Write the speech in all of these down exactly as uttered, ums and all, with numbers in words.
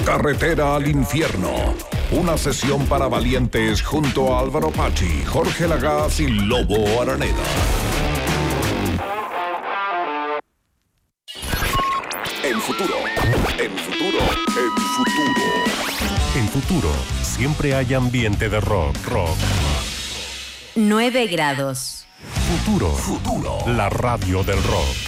Carretera al infierno. Una sesión para valientes junto a Álvaro Pachi, Jorge Lagaz y Lobo Araneda. El futuro, el futuro, el futuro. El futuro, siempre hay ambiente de rock, rock. nueve grados. Futuro, futuro, la radio del rock.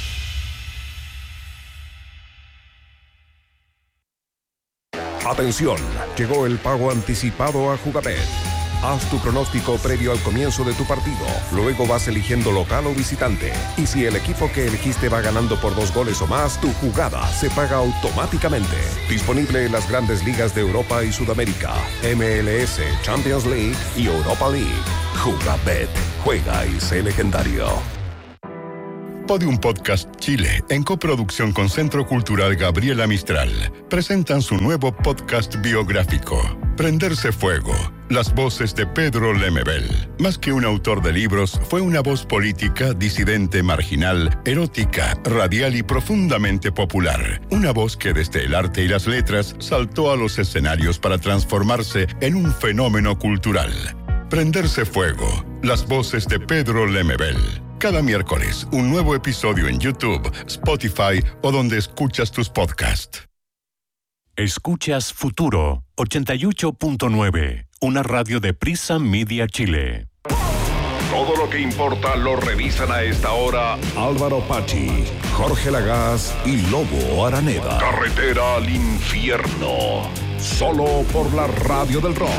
Atención, llegó el pago anticipado a Jugabet. Haz tu pronóstico previo al comienzo de tu partido. Luego vas eligiendo local o visitante. Y si el equipo que elegiste va ganando por dos goles o más, tu jugada se paga automáticamente. Disponible en las grandes ligas de Europa y Sudamérica, M L S, Champions League y Europa League. Jugabet. Juega y sé legendario. Podium Podcast Chile, en coproducción con Centro Cultural Gabriela Mistral, presentan su nuevo podcast biográfico, Prenderse Fuego, las voces de Pedro Lemebel. Más que un autor de libros, fue una voz política, disidente, marginal, erótica, radial y profundamente popular. Una voz que desde el arte y las letras saltó a los escenarios para transformarse en un fenómeno cultural. Prenderse Fuego, las voces de Pedro Lemebel. Cada miércoles, un nuevo episodio en YouTube, Spotify o donde escuchas tus podcasts. Escuchas Futuro ochenta y ocho punto nueve, una radio de Prisa Media Chile. Todo lo que importa lo revisan a esta hora Álvaro Pachi, Jorge Lagaz y Lobo Araneda. Carretera al infierno. Solo por la radio del rock.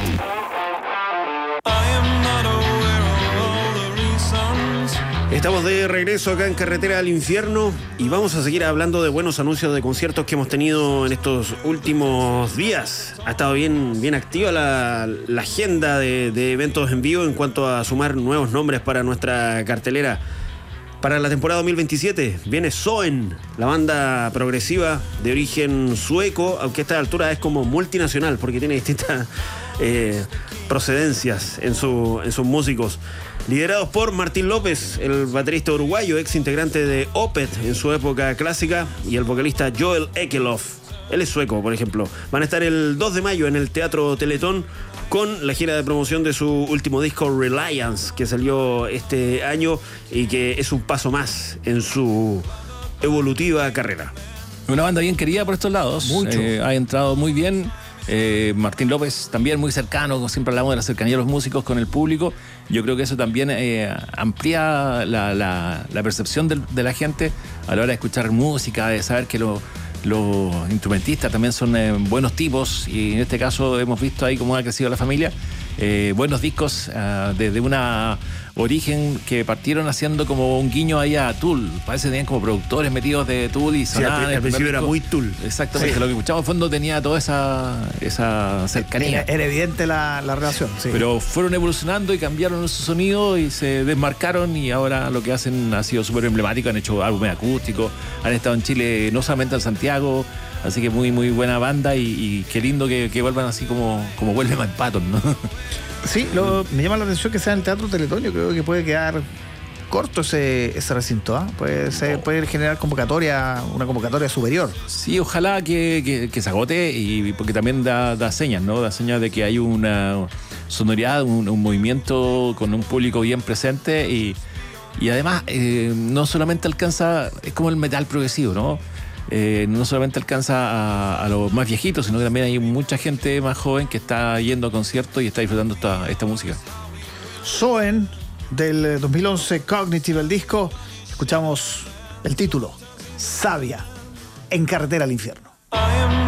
Estamos de regreso acá en Carretera al Infierno y vamos a seguir hablando de buenos anuncios de conciertos que hemos tenido en estos últimos días. Ha estado bien, bien activa la, la agenda de, de eventos en vivo en cuanto a sumar nuevos nombres para nuestra cartelera. Para la temporada dos mil veintisiete viene Soen, la banda progresiva de origen sueco, aunque a esta altura es como multinacional porque tiene distintas eh, procedencias en, su, en sus músicos. Liderados por Martín López, el baterista uruguayo, ex integrante de Opeth en su época clásica, y el vocalista Joel Ekelof. Él es sueco, por ejemplo. Van a estar el dos de mayo en el Teatro Teletón con la gira de promoción de su último disco Reliance, que salió este año y que es un paso más en su evolutiva carrera. Una banda bien querida por estos lados. Mucho. Eh, ha entrado muy bien. Eh, Martín López también muy cercano, siempre hablamos de la cercanía de los músicos con el público. Yo creo que eso también eh, amplía la, la, la percepción de, de la gente a la hora de escuchar música, de saber que lo, los instrumentistas también son eh, buenos tipos, y en este caso hemos visto ahí cómo ha crecido la familia. Eh, buenos discos uh, desde una origen que partieron haciendo como un guiño ahí a Tool. Parece que tenían como productores metidos de Tool y sonaban. Sí, al, al principio era muy Tool. Exactamente, sí. Lo que escuchamos en fondo tenía toda esa, esa cercanía. Era, era evidente la, la relación, sí. Pero fueron evolucionando y cambiaron su sonido y se desmarcaron, y ahora lo que hacen ha sido súper emblemático. Han hecho álbumes acústicos, han estado en Chile, no solamente en Santiago. Así que muy, muy buena banda, y, y qué lindo que, que vuelvan así como, como vuelve Mike Patton, ¿no? Sí, lo, me llama la atención que sea en el Teatro Teletón. Yo creo que puede quedar corto ese, ese recinto, ¿eh? Puede, ser, puede generar convocatoria, una convocatoria superior. Sí, ojalá que, que, que se agote, y porque también da, da señas, ¿no? Da señas de que hay una sonoridad, un, un movimiento con un público bien presente, y, y además eh, no solamente alcanza, es como el metal progresivo, ¿no? Eh, no solamente alcanza a, a los más viejitos, sino que también hay mucha gente más joven que está yendo a conciertos y está disfrutando esta, esta música. Soen, del dos mil once, Cognitive, el disco. Escuchamos el título, Sabia, en Carretera al Infierno.